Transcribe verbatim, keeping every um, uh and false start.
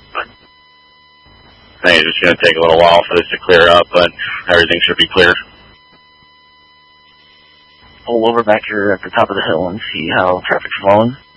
I think it's just going to take a little while for this to clear up, but everything should be clear. Pull over back here at the top of the hill and see how traffic's flowing.